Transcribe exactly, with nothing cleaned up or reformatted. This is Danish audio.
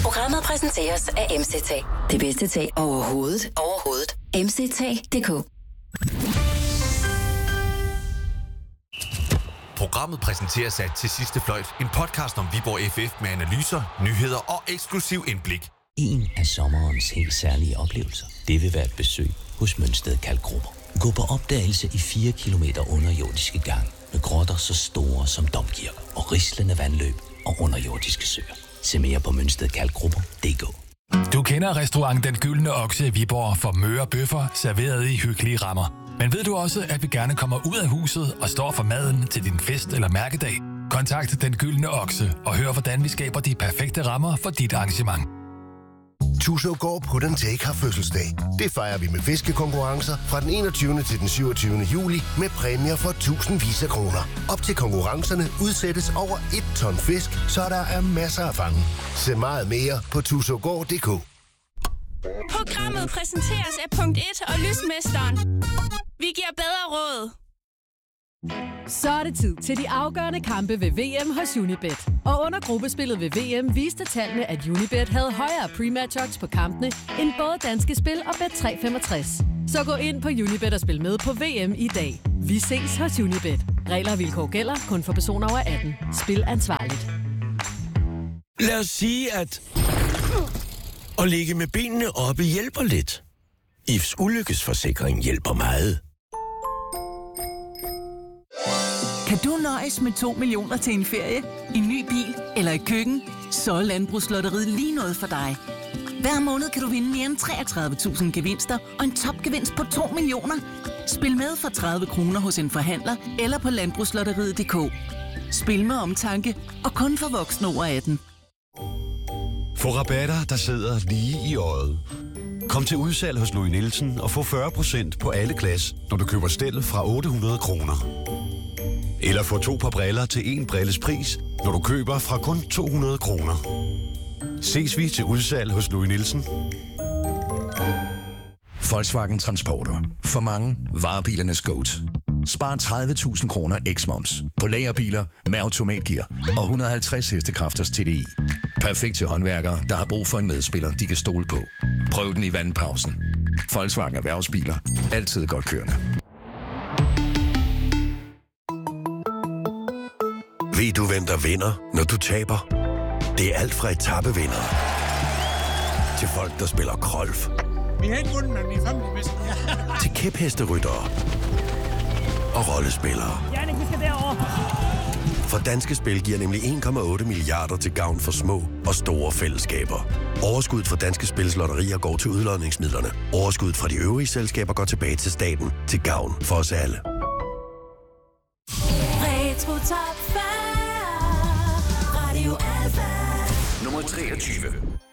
Programmet præsenteres af M C T. Det bedste tag overhovedet. Overhovedet. M C T punktum d k. Programmet præsenteres af Til Sidste Fløjt, en podcast om Viborg F F med analyser, nyheder og eksklusiv indblik. En af sommerens helt særlige oplevelser, det vil være et besøg hos Mønsted Kalkgruber. Gå på opdagelse i fire kilometer underjordiske gang med grotter så store som domkirker og rislende vandløb og underjordiske søer. Se mere på mønsted kalkgruber punktum d k. Du kender restaurant Den Gyldne Okse i Viborg for møre bøffer serveret i hyggelige rammer. Men ved du også, at vi gerne kommer ud af huset og står for maden til din fest eller mærkedag? Kontakt Den Gyldne Okse og hør, hvordan vi skaber de perfekte rammer for dit arrangement. Tusågård Put and Take har fødselsdag. Det fejrer vi med fiskekonkurrencer fra den enogtyvende til den syvogtyvende juli med præmier for tusindvis af kroner. Op til konkurrencerne udsættes over et ton fisk, så der er masser af fange. Se meget mere på tusågård punktum d k. Programmet præsenteres af Punkt et og Lysmesteren. Vi giver bedre råd. Så er det tid til de afgørende kampe ved V M hos Unibet. Og under gruppespillet ved V M viste tallene, at Unibet havde højere pre-match odds på kampene end både Danske Spil og Bet tre femogtres. Så gå ind på Unibet og spil med på V M i dag. Vi ses hos Unibet. Regler og vilkår gælder kun for personer over atten. Spil ansvarligt. Lad os sige, at at ligge med benene oppe hjælper lidt. I F's ulykkesforsikring hjælper meget. Kan du nøjes med to millioner til en ferie, en ny bil eller et køkken? Så er Landbrugslotteriet lige noget for dig. Hver måned kan du vinde mere end treogtredive tusind gevinster og en topgevinst på to millioner. Spil med for tredive kroner hos en forhandler eller på landbrugslotteriet punktum d k. Spil med omtanke og kun for voksne over atten. Få rabatter, der sidder lige i øjet. Kom til udsalg hos Louis Nielsen og få fyrre procent på alle glas, når du køber stel fra otte hundrede kroner. Eller få to par briller til en brilles pris, når du køber fra kun to hundrede kroner. Ses vi til udsalg hos Louis Nielsen. Volkswagen Transporter. For mange varebilernes GOAT. Spar tredive tusind kroner eks-moms på lagerbiler med automatgear og et hundrede og halvtreds hestekræfters T D I. Perfekt til håndværkere, der har brug for en medspiller, de kan stole på. Prøv den i vandpausen. Volkswagen Erhvervsbiler. Altid godt kørende. Ved du, hvem der vinder, når du taber? Det er alt fra etapevindere til folk, der spiller golf. Vi har ikke vundet, men vi er fremme til kæphesteryttere og rollespillere. Jannik, vi skal derover. For Danske Spil giver nemlig en komma otte milliarder til gavn for små og store fællesskaber. Overskuddet fra Danske Spils lotterier går til udlodningsmidlerne. Overskuddet fra de øvrige selskaber går tilbage til staten til gavn for os alle. Retro Top fyrre Radio Alpha Nummer treogtyve.